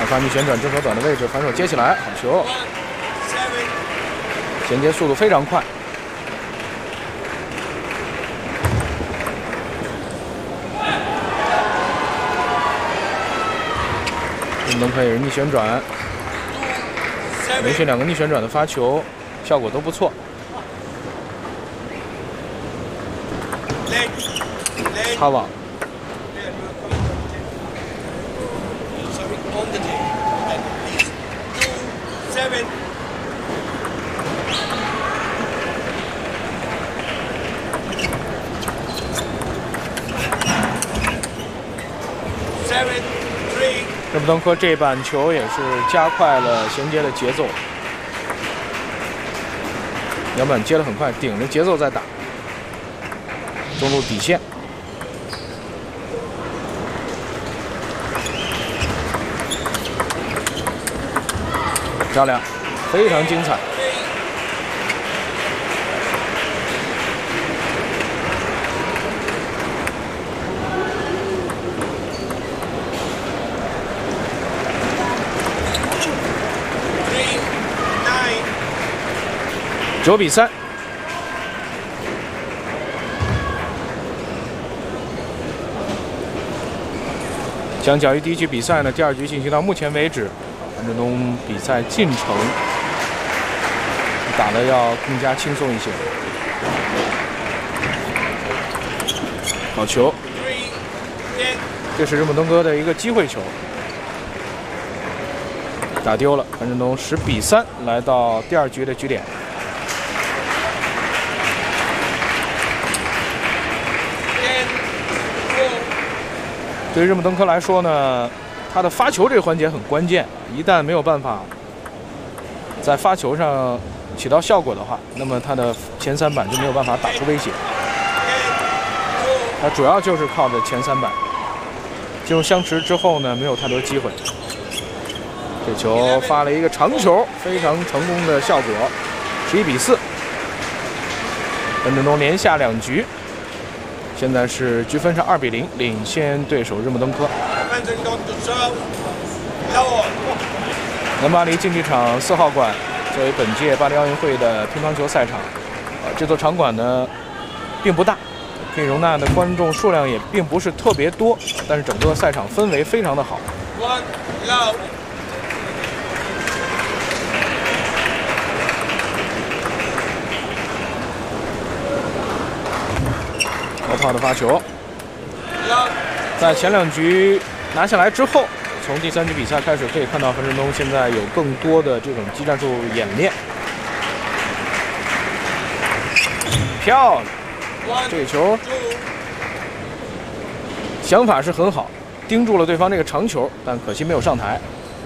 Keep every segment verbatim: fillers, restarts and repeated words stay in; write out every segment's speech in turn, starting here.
发逆旋转，正手短的位置，反手接起来，好球！衔接速度非常快。运动可以逆旋转，连续两个逆旋转的发球，效果都不错。擦网。 热布登科这板球也是加快了衔接的节奏，两板接得很快，顶着节奏在打，中路底线，漂亮，非常精彩。 九比三，相较于第一局比赛呢，第二局进行到目前为止，樊振东比赛进程打得要更加轻松一些。好球，这是热布登哥的一个机会球，打丢了。樊振东十比三来到第二局的局点。 对于热布登科来说呢，他的发球这个环节很关键，一旦没有办法在发球上起到效果的话，那么他的前三板就没有办法打出威胁。他主要就是靠着前三板，进入相持之后呢，没有太多机会。这球发了一个长球，非常成功的效果，十一比四。樊振东连下两局。 现在是局分上二比零，领先对手热木登科。南巴黎竞技场四号馆作为本届巴黎奥运会的乒乓球赛场，呃，这座场馆呢并不大，可以容纳的观众数量也并不是特别多，但是整个赛场氛围非常的好。高炮的发球，在前两局拿下来之后，从第三局比赛开始可以看到樊振东现在有更多的这种技战术演练。漂亮，这个球想法是很好，盯住了对方这个长球，但可惜没有上台。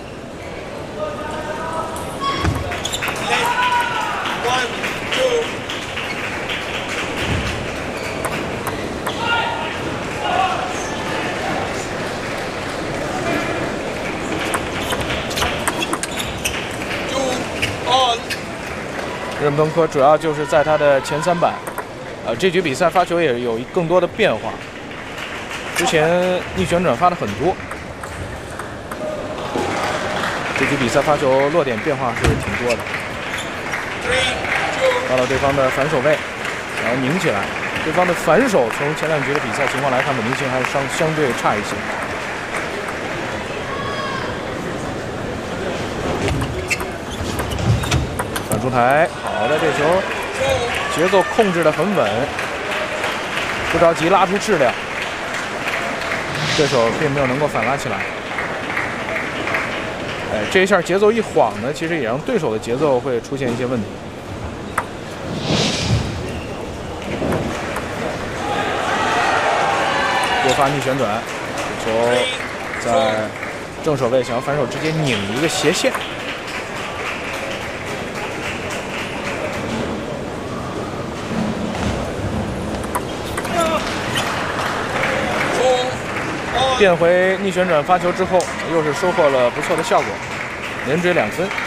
热布登科主要就是在他的前三板，呃，这局比赛发球也有更多的变化。之前逆旋转发的很多，这局比赛发球落点变化是挺多的。到了对方的反手位，然后拧起来。对方的反手从前两局的比赛情况来看，稳定性还是相相对差一些。 出台，好的，这球节奏控制得很稳，不着急拉出质量，对手并没有能够反拉起来。哎，这一下节奏一晃呢，其实也让对手的节奏会出现一些问题。多发逆旋转，这球在正手位想要反手直接拧一个斜线。 变回逆旋转发球之后，又是收获了不错的效果，连追两分。